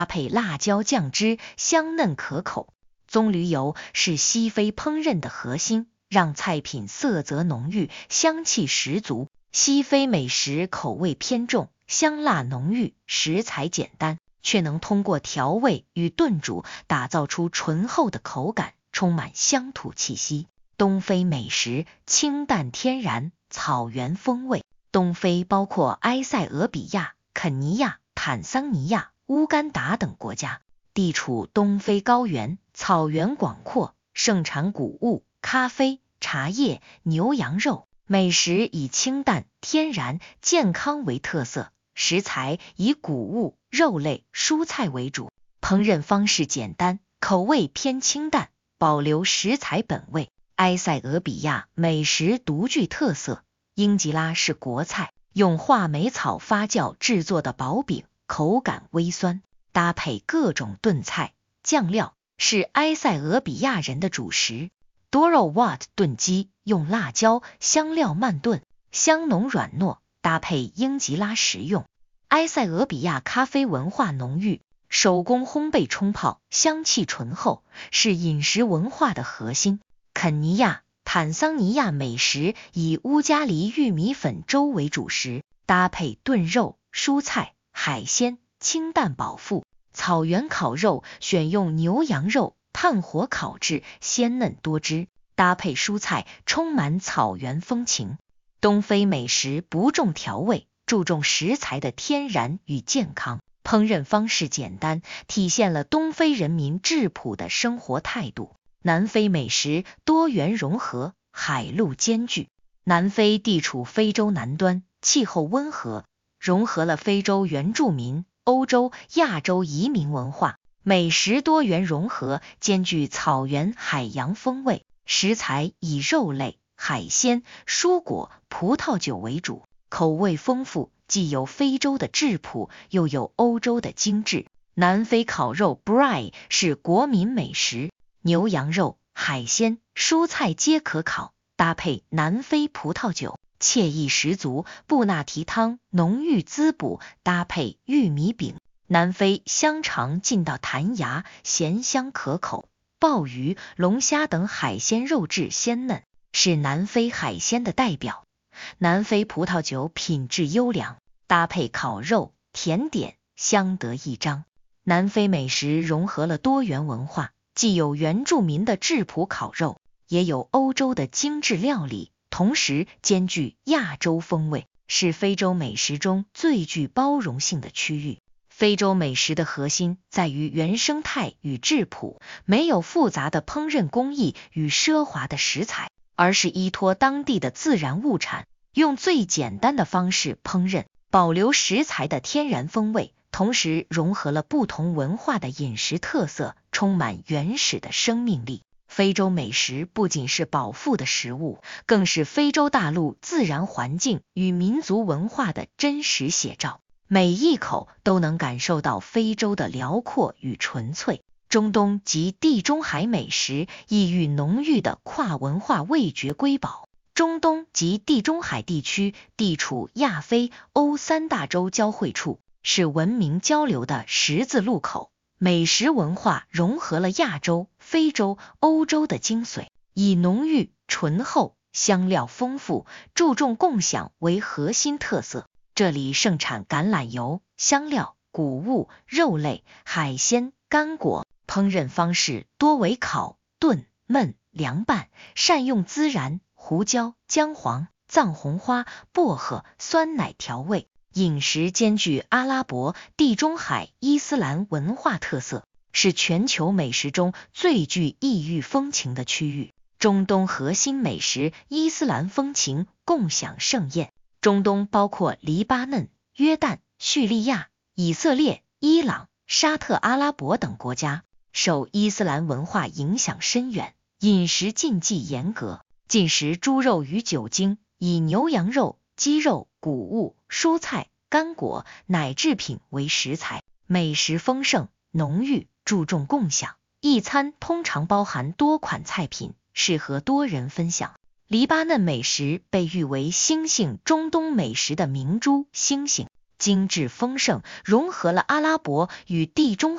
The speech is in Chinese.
搭配辣椒酱汁，香嫩可口。棕榈油是西非烹饪的核心，让菜品色泽浓郁，香气十足。西非美食口味偏重，香辣浓郁，食材简单，却能通过调味与炖煮打造出醇厚的口感，充满乡土气息。东非美食清淡天然，草原风味。东非包括埃塞俄比亚、肯尼亚、坦桑尼亚、乌干达等国家，地处东非高原，草原广阔，盛产谷物、咖啡、茶叶、牛羊肉。美食以清淡、天然、健康为特色，食材以谷物、肉类、蔬菜为主，烹饪方式简单，口味偏清淡，保留食材本味。埃塞俄比亚美食独具特色，英吉拉是国菜，用话梅草发酵制作的薄饼，口感微酸，搭配各种炖菜、酱料，是埃塞俄比亚人的主食。Doro Wat 炖鸡用辣椒、香料慢炖，香浓软糯，搭配英吉拉食用。埃塞俄比亚咖啡文化浓郁，手工烘焙冲泡，香气醇厚，是饮食文化的核心。肯尼亚、坦桑尼亚美食以乌加里玉米粉粥为主食，搭配炖肉、蔬菜、海鲜，清淡饱腹。草原烤肉选用牛羊肉，炭火烤制，鲜嫩多汁，搭配蔬菜，充满草原风情。东非美食不重调味，注重食材的天然与健康，烹饪方式简单，体现了东非人民质朴的生活态度。南非美食多元融合，海陆兼具。南非地处非洲南端，气候温和，融合了非洲原住民、欧洲、亚洲移民文化，美食多元融合，兼具草原、海洋风味。食材以肉类、海鲜、蔬果、葡萄酒为主，口味丰富，既有非洲的质朴，又有欧洲的精致。南非烤肉 Braai 是国民美食，牛羊肉、海鲜、蔬菜皆可烤，搭配南非葡萄酒，惬意十足。布纳提汤浓郁滋补，搭配玉米饼。南非香肠劲道弹牙，咸香可口。鲍鱼、龙虾等海鲜肉质鲜嫩，是南非海鲜的代表。南非葡萄酒品质优良，搭配烤肉、甜点，相得益彰。南非美食融合了多元文化，既有原住民的质朴烤肉，也有欧洲的精致料理，同时兼具亚洲风味，是非洲美食中最具包容性的区域。非洲美食的核心在于原生态与质朴，没有复杂的烹饪工艺与奢华的食材，而是依托当地的自然物产，用最简单的方式烹饪，保留食材的天然风味，同时融合了不同文化的饮食特色，充满原始的生命力。非洲美食不仅是饱腹的食物，更是非洲大陆自然环境与民族文化的真实写照。每一口都能感受到非洲的辽阔与纯粹。中东及地中海美食意蕴浓郁的跨文化味觉瑰宝。中东及地中海地区地处亚非欧三大洲交汇处，是文明交流的十字路口。美食文化融合了亚洲、非洲、欧洲的精髓，以浓郁、醇厚、香料丰富、注重共享为核心特色。这里盛产橄榄油、香料、谷物、肉类、海鲜、干果，烹饪方式多为烤、炖、焖、凉拌，善用孜然、胡椒、姜黄、藏红花、薄荷、酸奶调味。饮食兼具阿拉伯、地中海、伊斯兰文化特色，是全球美食中最具异域风情的区域。中东核心美食伊斯兰风情，共享盛宴。中东包括黎巴嫩、约旦、叙利亚、以色列、伊朗、沙特阿拉伯等国家，受伊斯兰文化影响深远，饮食禁忌严格，禁食猪肉与酒精，以牛羊肉、鸡肉、谷物、蔬菜、干果、奶制品为食材，美食丰盛浓郁，注重共享。一餐通常包含多款菜品，适合多人分享。黎巴嫩美食被誉为星星中东美食的明珠星星，精致丰盛，融合了阿拉伯与地中